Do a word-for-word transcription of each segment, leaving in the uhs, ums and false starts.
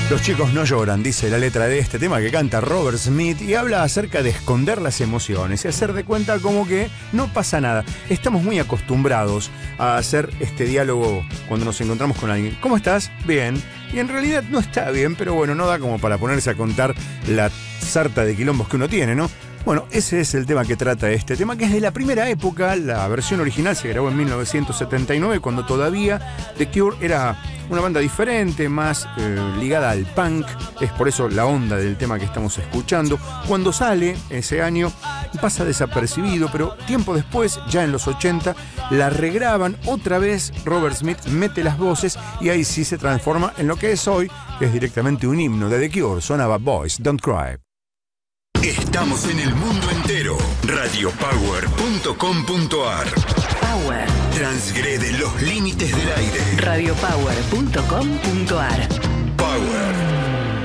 Los chicos no lloran, dice la letra de este tema que canta Robert Smith y habla acerca de esconder las emociones y hacer de cuenta como que no pasa nada. Estamos muy acostumbrados a hacer este diálogo cuando nos encontramos con alguien. ¿Cómo estás? Bien. Y en realidad no está bien, pero bueno, no da como para ponerse a contar la sarta de quilombos que uno tiene, ¿no? Bueno, ese es el tema que trata este tema, que es de la primera época. La versión original se grabó en mil novecientos setenta y nueve, cuando todavía The Cure era una banda diferente, más eh, ligada al punk. Es por eso la onda del tema que estamos escuchando. Cuando sale ese año pasa desapercibido, pero tiempo después, ya en los ochenta, la regraban otra vez. Robert Smith mete las voces y ahí sí se transforma en lo que es hoy, que es directamente un himno de The Cure. Sonaba Boys Don't Cry. Estamos en el mundo entero. radio power punto com punto a r. Power. Transgrede los límites del aire. radio power punto com punto a r. Power.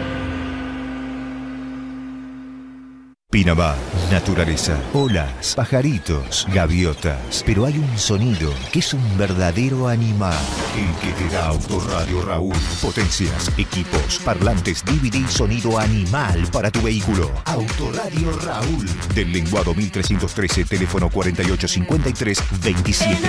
Pinamar, naturaleza, olas, pajaritos, gaviotas. Pero hay un sonido que es un verdadero animal. El que te da Autoradio Raúl. Potencias, equipos, parlantes, D V D, sonido animal para tu vehículo. Autoradio Raúl. Del Lenguado mil trescientos trece, teléfono cuarenta y ocho cincuenta y tres veintisiete.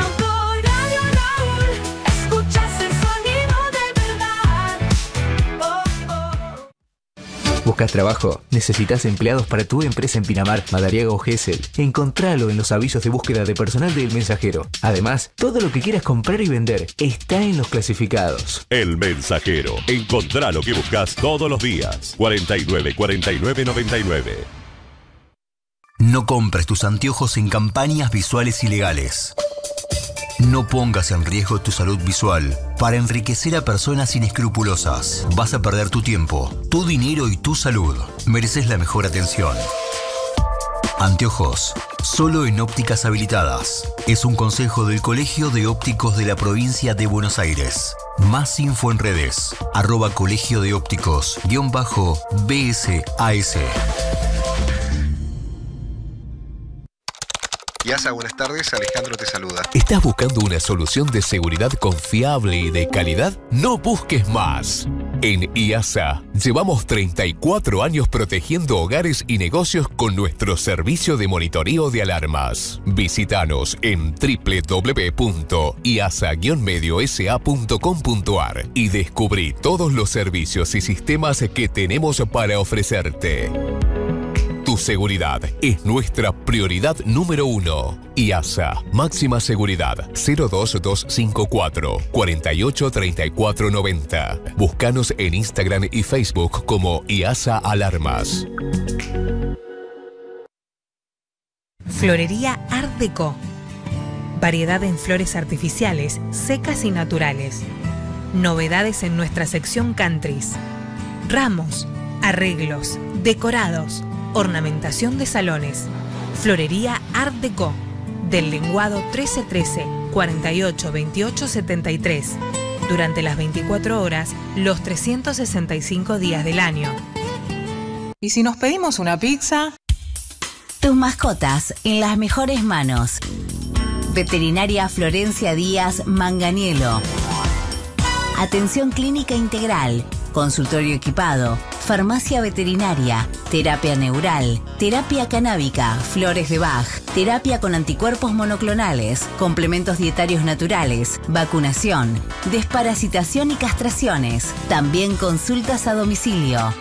¿Buscas trabajo? ¿Necesitas empleados para tu empresa en Pinamar, Madariaga o Gesell? Encontralo en los avisos de búsqueda de personal del Mensajero. Además, todo lo que quieras comprar y vender está en los clasificados. El Mensajero. Encontrá lo que buscas todos los días. cuarenta y nueve, cuarenta y nueve, noventa y nueve. No compres tus anteojos en campañas visuales ilegales. No pongas en riesgo tu salud visual para enriquecer a personas inescrupulosas. Vas a perder tu tiempo, tu dinero y tu salud. Mereces la mejor atención. Anteojos, solo en ópticas habilitadas. Es un consejo del Colegio de Ópticos de la Provincia de Buenos Aires. Más info en redes. Arroba Colegio de Ópticos, guión bajo B S A S. IASA, buenas tardes, Alejandro te saluda. ¿Estás buscando una solución de seguridad confiable y de calidad? No busques más. En IASA llevamos treinta y cuatro años protegiendo hogares y negocios con nuestro servicio de monitoreo de alarmas. Visítanos en doble u doble u doble u punto i a s a guion medio s a punto com punto a r y descubrí todos los servicios y sistemas que tenemos para ofrecerte. Tu seguridad es nuestra prioridad número uno. IASA, máxima seguridad, cero dos dos cinco cuatro, cuatro ocho tres cuatro nueve cero. Búscanos en Instagram y Facebook como IASA Alarmas. Florería Art Deco. Variedad en flores artificiales, secas y naturales. Novedades en nuestra sección countries. Ramos, arreglos, decorados, ornamentación de salones. Florería Art Deco. Del Lenguado trece trece, cuarenta y ocho veintiocho setenta y tres. Durante las veinticuatro horas, los trescientos sesenta y cinco días del año. ¿Y si nos pedimos una pizza? Tus mascotas en las mejores manos. Veterinaria Florencia Díaz Manganiello. Atención clínica integral, consultorio equipado, farmacia veterinaria, terapia neural, terapia canábica, flores de Bach, terapia con anticuerpos monoclonales, complementos dietarios naturales, vacunación, desparasitación y castraciones. También consultas a domicilio.